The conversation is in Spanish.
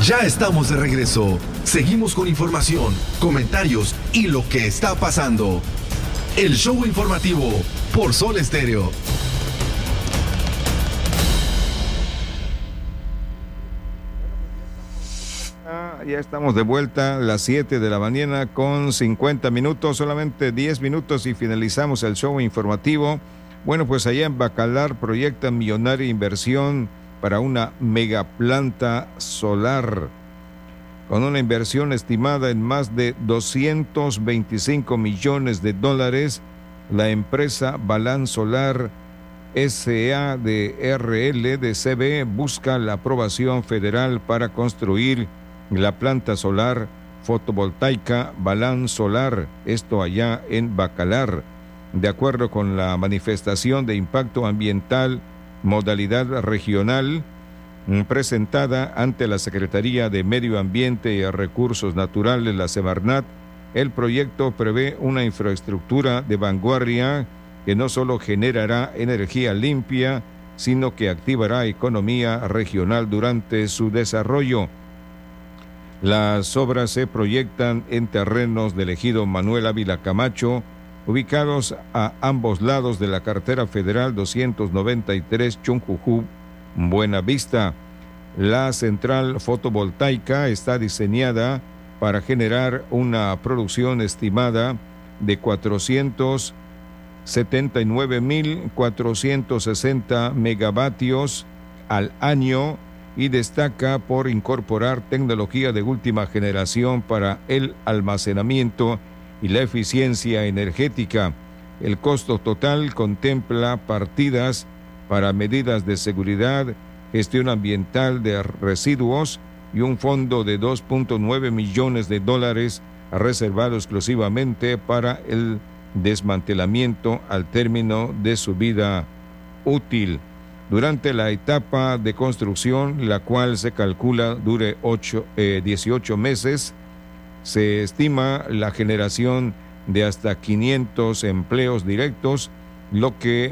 Ya estamos de regreso. Seguimos con información, comentarios y lo que está pasando. El show informativo por Sol Estéreo. Ya estamos de vuelta a las 7 de la mañana con 50 minutos, solamente 10 minutos y finalizamos el show informativo. Bueno, pues allá en Bacalar proyectan millonaria inversión para una megaplanta solar, con una inversión estimada en más de 225 millones de dólares. La empresa Balán Solar S.A. de RL de CB busca la aprobación federal para construir la planta solar fotovoltaica Balán Solar, esto allá en Bacalar. De acuerdo con la manifestación de impacto ambiental modalidad regional presentada ante la Secretaría de Medio Ambiente y Recursos Naturales, la Semarnat, el proyecto prevé una infraestructura de vanguardia que no solo generará energía limpia, sino que activará economía regional durante su desarrollo. Las obras se proyectan en terrenos del ejido Manuel Ávila Camacho, ubicados a ambos lados de la carretera federal 293 Chunjujú, Buenavista. La central fotovoltaica está diseñada para generar una producción estimada de 479.460 megavatios al año y destaca por incorporar tecnología de última generación para el almacenamiento y la eficiencia energética. El costo total contempla partidas para medidas de seguridad, gestión ambiental de residuos y un fondo de 2.9 millones de dólares reservado exclusivamente para el desmantelamiento al término de su vida útil. Durante la etapa de construcción, la cual se calcula dure 18 meses, se estima la generación de hasta 500 empleos directos, lo que